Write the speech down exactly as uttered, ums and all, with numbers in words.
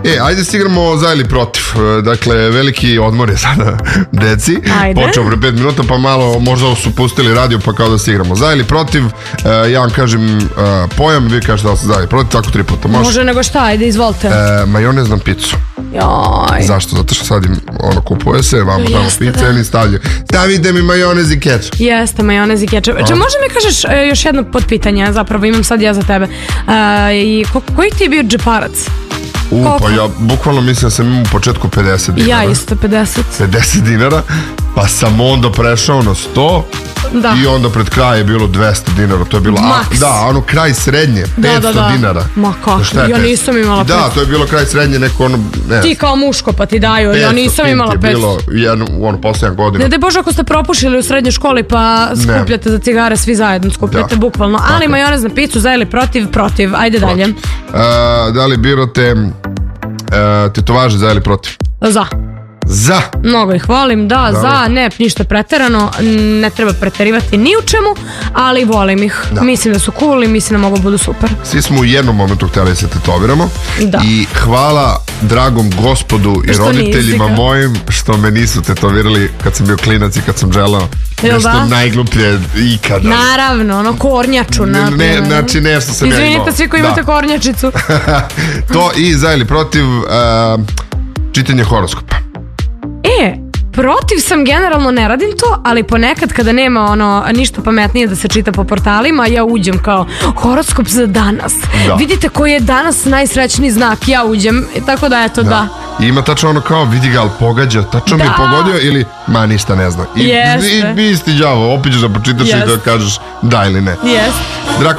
E, ajde se igramo za ili protiv. Dakle, veliki odmor je sada deci. Ajde. Počeo pre pet minuta, pa malo možda su pustili radio, pa kao da se igramo za ili protiv. Ja vam kažem pojam, vi kažete da li se za ili protiv, tako tri puta. Može, Može nego šta, ajde, izvolite. E, majonez na picu. Joj. Zašto? Zato što sad im ono kupuje se, vama tamo Jeste, pice, da. oni stavljaju. Stavite mi majonez i kečap. Jeste, majonez i kečap. Če, može mi kažeš e, još jedno potpitanje, zapravo imam sad ja za tebe. E, i ko, koji ti je bio džeparac? U, Koliko? pa ja bukvalno mislim da sam imao u početku pedeset dinara. Ja isto pedeset. pedeset dinara, pa sam onda prešao na sto. Da. I onda pred kraj je bilo dvesta dinara. To je bilo, a, Maks. da, ono kraj srednje, Da, petsto da, da. dinara. Ma kako, Šta je ja petsto? nisam imala Da, petsto. to je bilo kraj srednje, neko ono, ne Ti kao muško pa ti daju, ja petsto nisam kinti imala je petsto. bilo jedno, ono, posljednja godina. Ne daj Bože ako ste propušili u srednjoj školi pa skupljate za cigare, svi zajedno skupljate, Da. bukvalno. Ali Tako. majonez na picu, za ili protiv, protiv. Ajde dalje. A, da li birate a, tetovaže za ili protiv? Za. Za. Mnogo ih volim, da, Dobro. za, ne, ništa preterano, ne treba preterivati ni u čemu, ali volim ih. Da. Mislim da su cool i mislim da mogu budu super. Svi smo u jednom momentu htjeli da se tetoviramo. Da. I hvala dragom gospodu i Što roditeljima nisi ga. mojim što me nisu tetovirali kad sam bio klinac i kad sam želeo Jel nešto da? najgluplje ikada. Naravno, ono kornjaču. Ne, na ne, primjer. znači nešto sam ja imao. Izvinite svi koji Da. imate kornjačicu. To i za ili protiv uh, čitanje horoskopa. E, protiv sam, generalno ne radim to, ali ponekad kada nema ono ništa pametnije da se čita po portalima, ja uđem kao horoskop za danas. Da. Vidite koji je danas najsrećniji znak, ja uđem, e, tako da eto da. I ima tačno ono kao vidi ga, ali pogađa, tačno mi je Da. pogodio ili ma ništa ne zna. I, Jeste. i, i isti đavo, opet ćeš da pročitaš i Jeste. da kažeš da ili ne. Jest. Drako